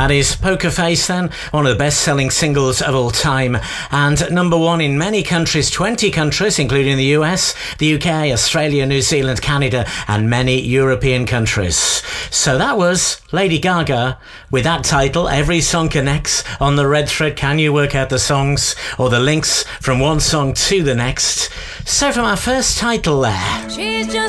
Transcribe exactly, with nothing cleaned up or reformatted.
That is Poker Face then, one of the best-selling singles of all time, and number one in many countries, twenty countries, including the U S, the U K, Australia, New Zealand, Canada, and many European countries. So that was Lady Gaga with that title, Every Song Connects. On the red thread, can you work out the songs or the links from one song to the next? So from our first title there. She's just